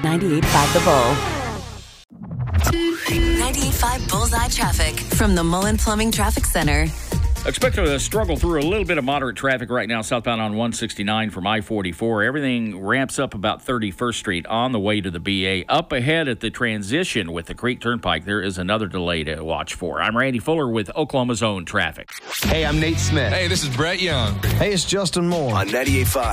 98.5 The Bull. 98.5 Bullseye traffic from the Mullen Plumbing Traffic Center. Expect to struggle through a little bit of moderate traffic right now southbound on 169 from I-44. Everything ramps up about 31st Street on the way to the BA. Up ahead at the transition with the Creek Turnpike, there is another delay to watch for. I'm Randy Fuller with Oklahoma's Own Traffic. Hey, I'm Nate Smith. Hey, this is Brett Young. Hey, it's Justin Moore. On 98.5